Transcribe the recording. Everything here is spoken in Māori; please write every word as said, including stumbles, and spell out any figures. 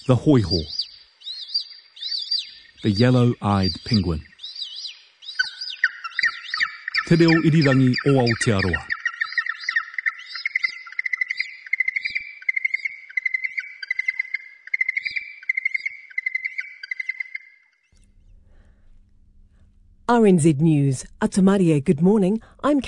The hoiho. The yellow-eyed penguin. Te reo irirangi o Aotearoa. R N Z News. Atamarie, good morning. I'm